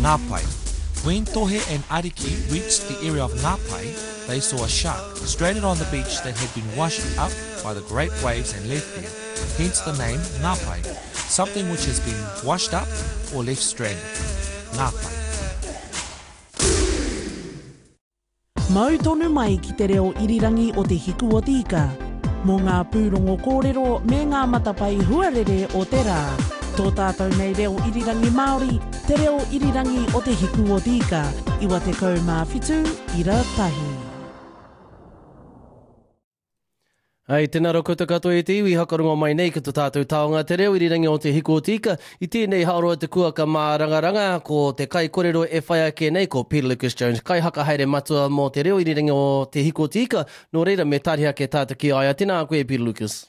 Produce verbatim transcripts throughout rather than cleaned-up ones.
Ngapai. When Tohe and Ariki reached the area of Ngapai, they saw a shark stranded on the beach that had been washed up by the great waves and left there, hence the name Ngapai, something which has been washed up or left stranded. Ngapai. Mau tonu mai ki te reo irirangi o te hiku o tika. Mō ngā pūrongo kōrero me ngā matapai huarere o te rā. Tō tātou nei reo irirangi Māori, te reo irirangi o te hiku o tika. Iwa te kau mā whitu, ira tahi. Ai, tēnā rau koutou katoa e te iwi, hakarongo mai nei ki tō tātou taonga te reo irirangi o te hiku o tika. I tēnei haoroa te kuaka mā rangaranga, ko te kai kōrero e whai ake nei, ko Peter Lucas Jones. Kai haka haere matua mō te reo irirangi o te hiku o tika, no reira me tariha ke tātou ki aia. Tēnā koe, Peter Lucas.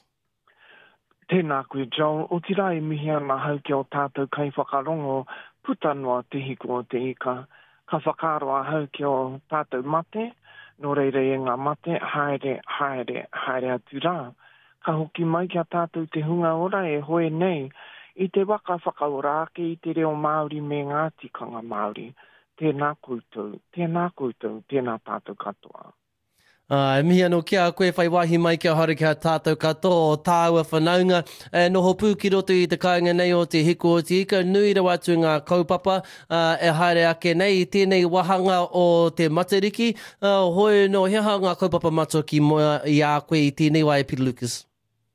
Tēnā koe, Joel. O te rai mihi ana hau ki o tātou kai whakarongo putanua te hiku o te ika. Ka whakaroa hau ki o tātou mate, no reira e ngā mate, haere, haere, haere atu rā. Ka hoki mai kia tātou te hunga ora e hoe nei, i te waka whakaora ake i te reo Māori me ngā tikanga Māori. Tēnā koutou, tēnā koutou, tēnā tātou katoa. Uh, mihi anō kia koe whai wahi mai kia haere kia tātou katoa o tāua whanaunga. E noho pū ki roto i te kāinga nei o te hiku o te ika. Nui rawa atu ngā kaupapa uh, e haere ake nei i tēnei wahanga o te matariki. Uh, hoi no heha ngā kaupapa matua ki moa i a koe i tēnei wai, Peter Lucas.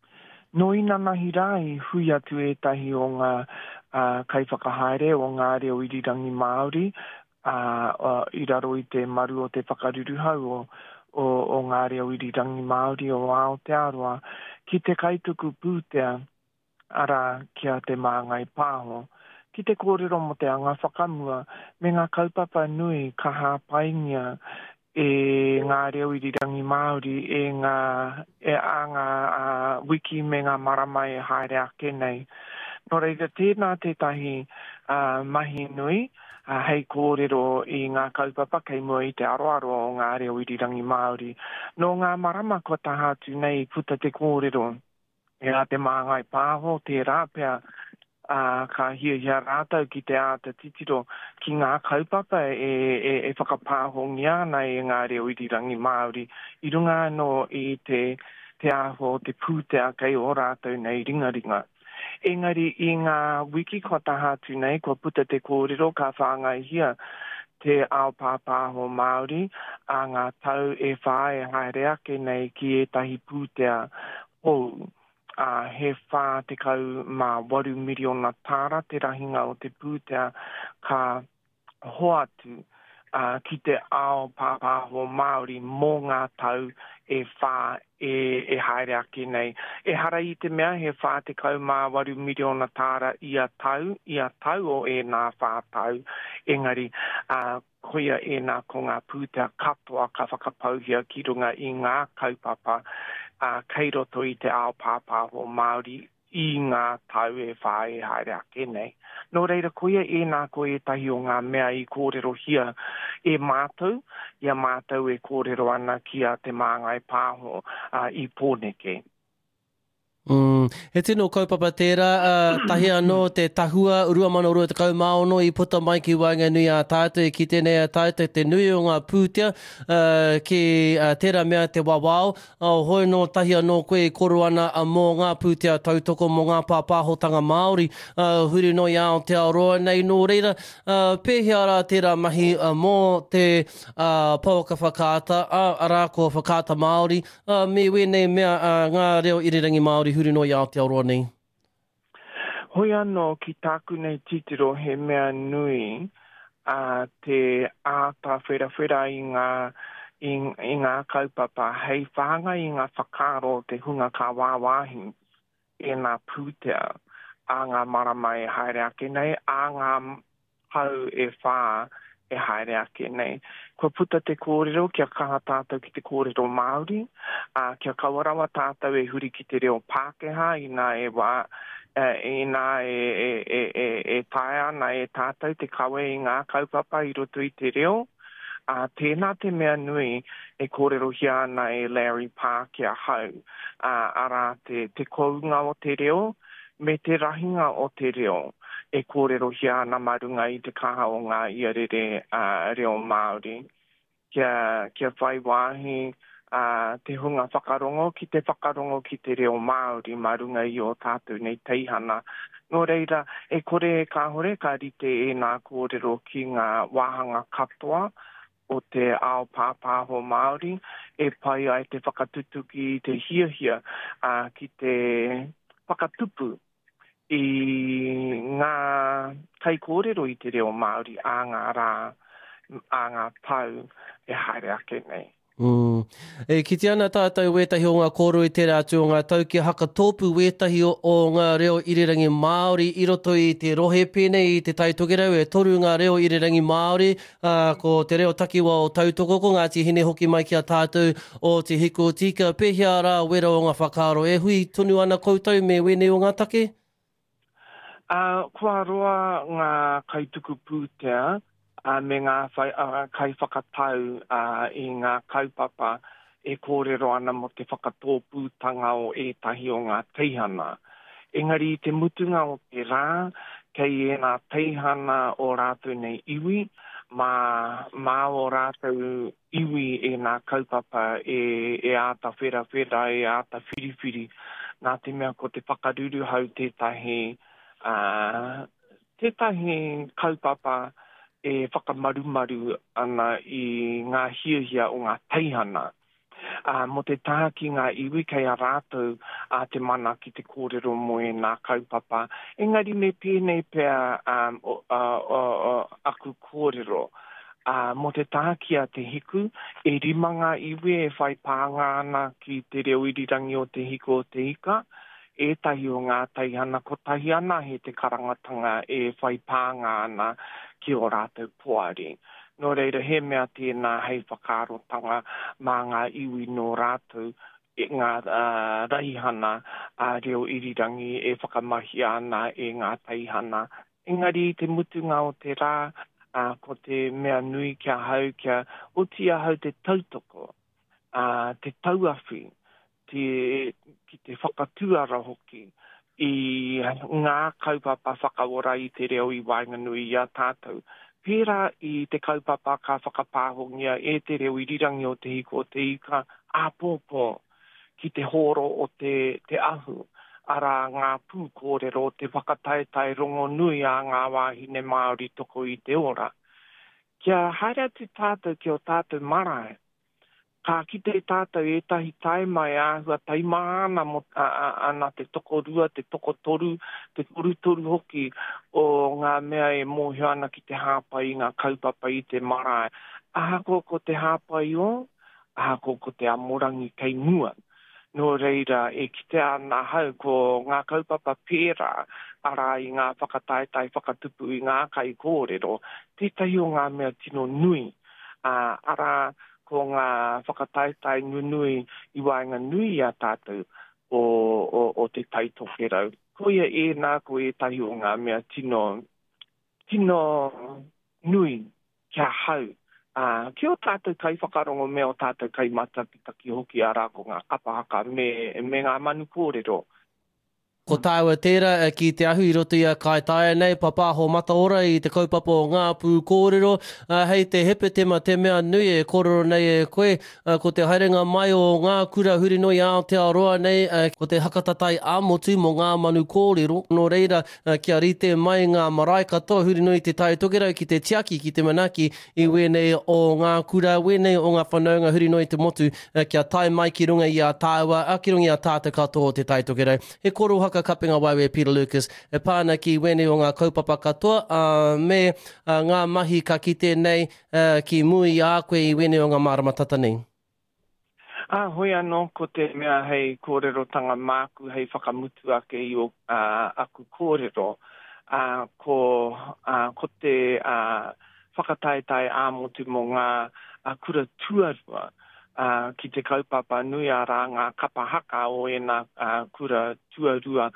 No ina nahi rai hui atu e tahi o ngā uh, kai whakahaere o ngā reo irirangi Māori uh, uh, i raro i te maru o te whakaruru hau o o, o ngā reo irirangi Māori o Aotearoa, ki te kaituku pūtea ara kia te māngai pāho. Ki te kōrero mo te anga whakamua, me ngā kaupapa nui ka hāpaingia e ngā reo irirangi Māori, e ngā e a ngā uh, wiki me ngā maramai e haere ake nei. Nō reira tēnā tētahi uh, mahi nui, Uh, hei kōrero i ngā kaupapa kei mua i te aroaro o ngā reo irirangi Māori. No ngā marama kua taha atu nei puta te kōrero. E a te māngai pāho, te rāpea uh, ka hia hia rātau ki te āta titiro ki ngā kaupapa e, e, e whakapāhongia nei ngā reo irirangi Māori. I runga no i te, te aho, te pūtea kei o rātau nei ringa ringa. Engari i ngā wiki kua taha atu nei, kua puta te kōrero ka whāngai hia te ao pāpāho Māori, a ngā tau e whae haere ake nei ki e tahi pūtea hou. Uh, he whā te kau mā waru miriona tāra te rahinga o te pūtea ka hoatu uh, ki te ao pāpāho Māori mō ngā tau e whā e, e haere ake nei. E hara i te mea he whā te kau mā waru miriona tāra i a tau, i a tau o e nā whā tau. Engari, uh, koia e nā ko ngā pūtea katoa ka whakapauhia ki runga i ngā kaupapa uh, kei roto i te ao pāpāho Māori i ngā tau e whā e haere ake nei. Nō reira koia e nā koe e tahi o ngā mea i kōrero hia e mātou, ia mātou e kōrero ana ki a te māngai pāho uh, i pōneke. Mm. He tino kaupapa tērā, uh, tahi anō te tahua, urua mana urua te kaumaono i puta mai ki wainga nui a tātou, e ki tēnei a tātou te nui o ngā pūtea, uh, ki uh, tērā mea te wawao, uh, hoi no tahi anō koe i koro ana uh, mō ngā pūtea tautoko mō ngā pāpāhotanga Māori, uh, huri no i Aotearoa nei nō reira, uh, pēhea rā tērā mahi uh, mō te uh, pauaka whakaata, uh, arā ko whakaata Māori, uh, me wenei mea uh, ngā reo irirangi Māori huri no i Aotearoa nei. Hoi anō ki tāku nei titiro he mea nui a uh, te āta whera whera i ngā, i, i ngā kaupapa hei whanga i ngā whakaro te hunga ka wāwāhi e ngā pūtea a ngā marama e haere ake nei, a ngā hau e whā e haere ake nei. Kua puta te kōrero, kia kaha tātou ki te kōrero Māori, uh, kia kawarawa tātou e huri ki te reo Pākehā, i nā e wā, uh, i nā e, e, e, e, e tae ana e tātou te kawe i ngā kaupapa i roto i te reo. Uh, tēnā te mea nui e kōrero hia ana e Larry Pākehā hau, uh, ara te, te kounga o te reo, me te rahinga o te reo. e kōrero hia ana marunga i te kaha o ngā iarere uh, reo Māori. Kia, kia whai wāhi uh, te hunga whakarongo ki te whakarongo ki te reo Māori marunga i o tātou nei teihana. Nō reira, e kore e ka hore ka rite e nā kōrero ki ngā wāhanga katoa o te ao pāpāho Māori, e pai ai te whakatutu ki te hiahia uh, ki te whakatupu i ngā kai kōrero i te reo Māori a ngā rā, a ngā pau e haere ake nei. Mm. E ki te ana tātou wētahi o ngā kōrero i te rātu o ngā tau ki haka tōpu wētahi o, o ngā reo irirangi Māori i roto i te rohe pēnei i te taitogerau e toru ngā reo irirangi Māori uh, ko te reo takiwa o tautoko ko Ngāti Hine hoki mai ki a tātou o te hiko tika pehia rā wera o ngā whakaaro e hui tonu ana koutou me wene o ngā take? Uh, kua roa ngā kaituku pūtea Uh, me ngā whai, uh, kai whakatau uh, i ngā kaupapa e kōrero ana mo te whakatōpūtanga o ētahi o ngā teihana. Engari te mutunga o te rā, kei e ngā teihana o rātou nei iwi, mā, mā o rātou iwi e ngā kaupapa e, e āta whera whera, e āta whiriwhiri, nā te mea ko te whakaruru hau tētahi, uh, tētahi kaupapa e whakamarumaru ana i ngā hiahia o ngā teihana. Uh, mo te taha ki ngā iwi kei a rātou a te mana ki te kōrero mo e ngā kaupapa. Engari me pēnei pēr um, o, uh, o, o, aku kōrero. Uh, mo te taha ki a te hiku, e rima ngā iwi e whai pānga ana ki te reo irirangi o te hiko o te hika. E tahi o ngā teihana, ko tahi ana he te karangatanga e whai pānga ana ki o rātou poari. Nō reira, he mea tēnā hei whakarotanga mā ngā iwi nō rātou e ngā uh, raihana a uh, reo irirangi e whakamahi ana e ngā teihana. Engari, te mutunga o te rā, uh, ko te mea nui kia hau kia utia hau te tautoko, uh, te tauawhi, te, ki te whakatuara hoki, i ngā kaupapa whakawora i te reo i Wainganui i a tātou. Pērā i te kaupapa ka whakapāhongia e te reo i rirangi o te hiko o te ika, āpōpō ki te horo o te, te ahu. Ara ngā pū kōrero o te whakataetai rongo nui a ngā wāhine Māori toko i te ora. Kia haere atu tātou ki o tātou marae. Ka ki te tātou e tahi tae mai āhua taima ana mo, a, a, ana te toko rua, te toko toru, te toru toru hoki o ngā mea e mōhio ana ki te hāpai ngā kaupapa i te marae. Ahako ko te hāpai o, ahako ko te amorangi kei mua. Nō reira e ki te ana hau ko ngā kaupapa pērā, ara i ngā whakataetai whakatupu i ngā kai kōrero, tētahi o ngā mea tino nui. Uh, ara ko ngā whakataetai nunui i Wainganui a tātou o, o, o te taitokerau. Ko ia e nā ko e tahi o ngā mea tino, tino nui kia hau. Uh, ki o tātou kai whakarongo me o tātou kai matakitaki hoki a rā ko ngā kapahaka me, me ngā manu kōrero. Ko tāua tērā ki te ahu i roto i a kai tae nei, papāho mataora i te kaupapa o ngā pū kōrero. Uh, hei te hepe tema te mea nui e kōrero nei e koe, uh, ko te haerenga mai o ngā kura huri noi a Aotearoa nei, uh, ko te hakatatai āmotu mo ngā manu kōrero. Nō reira, uh, kia rite mai ngā marae katoa huri noi te tae tokerau ki te tiaki, ki te manaki, i wenei o ngā kura, wenei o ngā whanaunga huri noi te motu, uh, kia tae mai ki runga i a tāua, a ki runga i a tātou katoa o te tae tokerau. He koro haka kapinga waiwe Peter Lucas, e pāna ki wene o ngā kaupapa katoa, uh, me uh, ngā mahi ka kite nei uh, ki mui a koe i wene o ngā marama tata nei. Ah, hoi anō ko te mea hei kōrerotanga māku hei whakamutu ake i o uh, aku kōrero. Uh, ko, uh, ko te uh, whakataetai āmotu mo ngā uh, kura tuarua. Uh, ki te kaupapa nui a rā ngā kapahaka o e nā uh, kura tuarua.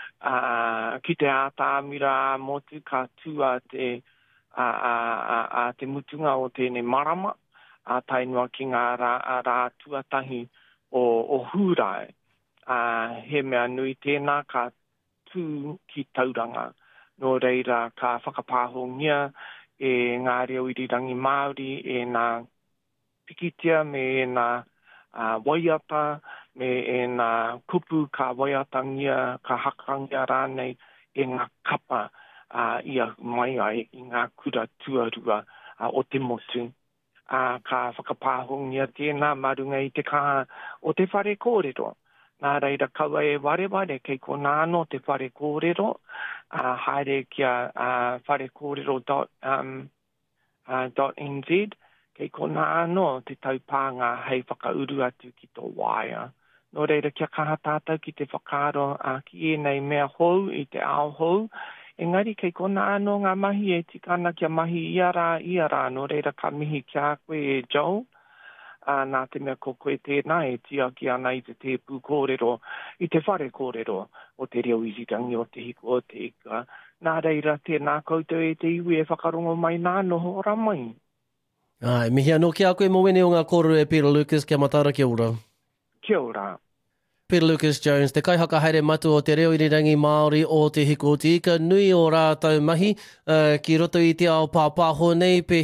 Uh, ki te ātāmira motu ka tua te, uh, uh, uh, te mutunga o tēnei marama, a uh, tainua ki ngā rā, rā tuatahi o, o hūrai. Uh, he mea nui tēnā ka tū ki tauranga. no reira ka whakapāhongia e ngā reo irirangi Māori e nā pikitia me e nā uh, waiata me e nā kupu ka waiatangia ka hakangia rānei e ngā kapa uh, ia mai ai i ngā kura tuarua uh, o te motu. Uh, ka whakapāhongia tēnā marunga i te kaha o te whare kōrero. Nā reira kaua e ware ware kei ko nāno te whare kōrero, uh, haere kia uh, whare kōrero dot, um, uh, dot N Z, kei ko nāno te taupānga hei whakauru atu ki tō waia. Nō reira kia kaha tātou ki te whakaro uh, ki e nei mea hou i te ao hou, engari kei ko nāno ngā mahi e tikana kia mahi iara iara, nō reira ka mihi kia koe e jau, Uh, nā te mea ko koe tēnā e tia ki ana i te tēpū kōrero, i te whare kōrero o te reo irirangi o te hiku o te ika. Nā reira tēnā koutou e te iwi e whakarongo mai nā noho ora mai. Ai, mihi anō ki a koe mōwene o ngā kōrero e Peter Lucas, kia matara kia ora. Kia ora. Peter Lucas Jones, te kaihaka haere matu o te reo irirangi Māori o te hiku o te ika, nui o rātou mahi, uh, ki roto i te ao pāpāho nei, pe